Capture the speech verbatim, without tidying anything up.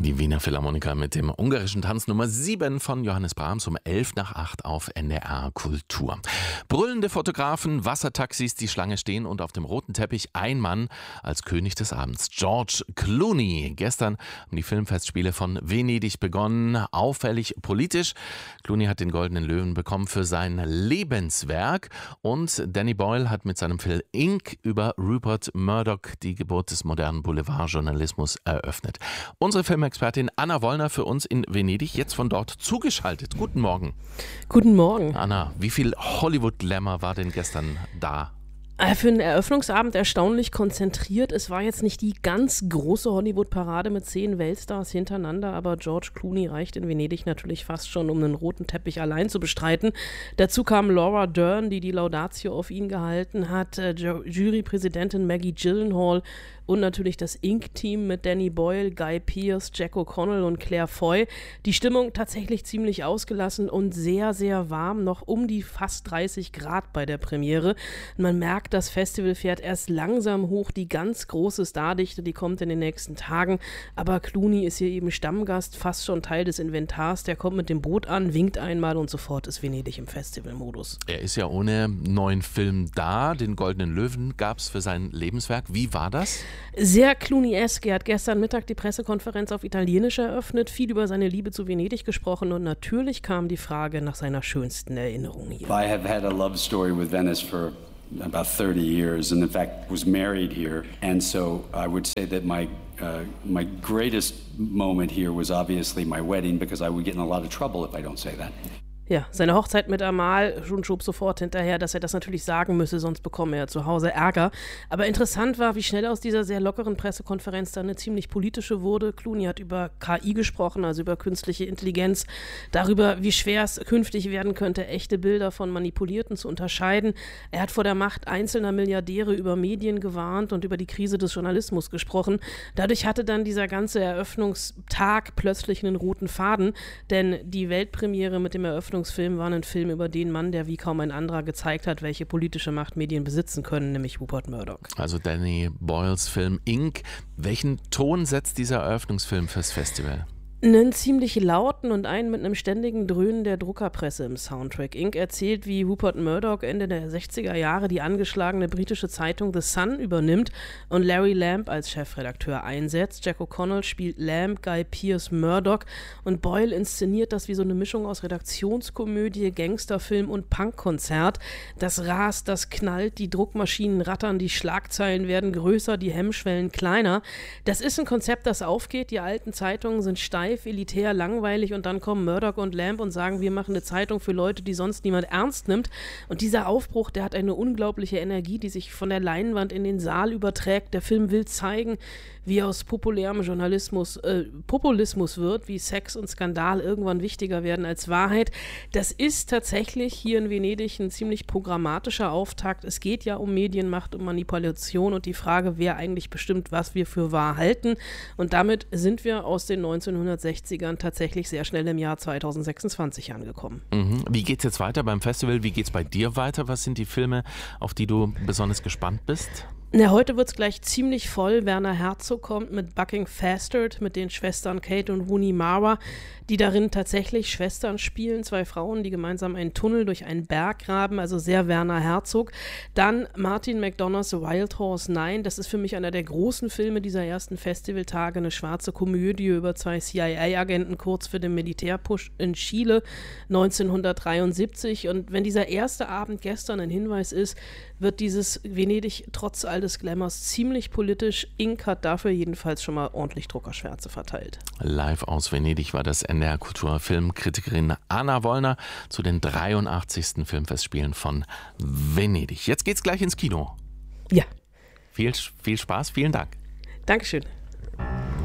Die Wiener Philharmoniker mit dem ungarischen Tanz Nummer sieben von Johannes Brahms um elf nach acht auf N D R Kultur. Brüllende Fotografen, Wassertaxis, die Schlange stehen und auf dem roten Teppich ein Mann als König des Abends. George Clooney. Gestern haben die Filmfestspiele von Venedig begonnen. Auffällig politisch. Clooney hat den Goldenen Löwen bekommen für sein Lebenswerk. Und Danny Boyle hat mit seinem Film Ink über Rupert Murdoch die Geburt des modernen Boulevardjournalismus eröffnet. Unsere Filmexpertin Anna Wollner für uns in Venedig, jetzt von dort zugeschaltet. Guten Morgen. Guten Morgen. Anna, wie viel Hollywood-Glamour war denn gestern da? Für einen Eröffnungsabend erstaunlich konzentriert. Es war jetzt nicht die ganz große Hollywood-Parade mit zehn Weltstars hintereinander, aber George Clooney reicht in Venedig natürlich fast schon, um einen roten Teppich allein zu bestreiten. Dazu kam Laura Dern, die die Laudatio auf ihn gehalten hat, äh, Jurypräsidentin Maggie Gyllenhaal und natürlich das Ink-Team mit Danny Boyle, Guy Pearce, Jack O'Connell und Claire Foy. Die Stimmung tatsächlich ziemlich ausgelassen und sehr, sehr warm, noch um die fast dreißig Grad bei der Premiere. Man merkt, das Festival fährt erst langsam hoch. Die ganz große Stardichte, die kommt in den nächsten Tagen. Aber Clooney ist hier eben Stammgast, fast schon Teil des Inventars. Der kommt mit dem Boot an, winkt einmal und sofort ist Venedig im Festivalmodus. Er ist ja ohne neuen Film da. Den Goldenen Löwen gab es für sein Lebenswerk. Wie war das? Sehr Clooney-esque. Er hat gestern Mittag die Pressekonferenz auf Italienisch eröffnet, viel über seine Liebe zu Venedig gesprochen und natürlich kam die Frage nach seiner schönsten Erinnerung hier. I have had a love story with Venice for about thirty years, and in fact was married here, and so I would say that my uh, my greatest moment here was obviously my wedding, because I would get in a lot of trouble if I don't say that. Ja, seine Hochzeit mit Amal schon schob sofort hinterher, dass er das natürlich sagen müsse, sonst bekomme er zu Hause Ärger. Aber interessant war, wie schnell aus dieser sehr lockeren Pressekonferenz dann eine ziemlich politische wurde. Clooney hat über K I gesprochen, also über künstliche Intelligenz, darüber, wie schwer es künftig werden könnte, echte Bilder von manipulierten zu unterscheiden. Er hat vor der Macht einzelner Milliardäre über Medien gewarnt und über die Krise des Journalismus gesprochen. Dadurch hatte dann dieser ganze Eröffnungstag plötzlich einen roten Faden, denn die Weltpremiere mit dem Eröffnungsfilm war ein Film über den Mann, der wie kaum ein anderer gezeigt hat, welche politische Macht Medien besitzen können, nämlich Rupert Murdoch. Also Danny Boyles Film Ink. Welchen Ton setzt dieser Eröffnungsfilm fürs Festival? Einen ziemlich lauten und einen mit einem ständigen Dröhnen der Druckerpresse im Soundtrack. Ink erzählt, wie Rupert Murdoch Ende der sechziger Jahre die angeschlagene britische Zeitung The Sun übernimmt und Larry Lamb als Chefredakteur einsetzt. Jack O'Connell spielt Lamb, Guy Pearce Murdoch und Boyle inszeniert das wie so eine Mischung aus Redaktionskomödie, Gangsterfilm und Punkkonzert. Das rast, das knallt, die Druckmaschinen rattern, die Schlagzeilen werden größer, die Hemmschwellen kleiner. Das ist ein Konzept, das aufgeht. Die alten Zeitungen sind steif, elitär, langweilig und dann kommen Murdoch und Lamb und sagen, wir machen eine Zeitung für Leute, die sonst niemand ernst nimmt. Und dieser Aufbruch, der hat eine unglaubliche Energie, die sich von der Leinwand in den Saal überträgt. Der Film will zeigen, wie aus populärem Journalismus äh, Populismus wird, wie Sex und Skandal irgendwann wichtiger werden als Wahrheit. Das ist tatsächlich hier in Venedig ein ziemlich programmatischer Auftakt. Es geht ja um Medienmacht, um Manipulation und die Frage, wer eigentlich bestimmt, was wir für wahr halten. Und damit sind wir aus den neunzehnhundertsechzigern tatsächlich sehr schnell im Jahr zweitausendsechsundzwanzig angekommen. Mhm. Wie geht's jetzt weiter beim Festival? Wie geht's bei dir weiter? Was sind die Filme, auf die du besonders gespannt bist? Na, heute wird es gleich ziemlich voll. Werner Herzog kommt mit Bucking Fastard, mit den Schwestern Kate und Rooney Mara, die darin tatsächlich Schwestern spielen. Zwei Frauen, die gemeinsam einen Tunnel durch einen Berg graben, also sehr Werner Herzog. Dann Martin McDonaghs Wild Horse neun. Das ist für mich einer der großen Filme dieser ersten Festivaltage. Eine schwarze Komödie über zwei C I A-Agenten kurz für den Militärpush in Chile neunzehnhundertdreiundsiebzig. Und wenn dieser erste Abend gestern ein Hinweis ist, wird dieses Venedig trotz all des Glamours ziemlich politisch. Ink hat dafür jedenfalls schon mal ordentlich Druckerschwärze verteilt. Live aus Venedig war das N D R Kultur Filmkritikerin Anna Wollner zu den dreiundachtzigsten Filmfestspielen von Venedig. Jetzt geht's gleich ins Kino. Ja. Viel, viel Spaß, vielen Dank. Dankeschön.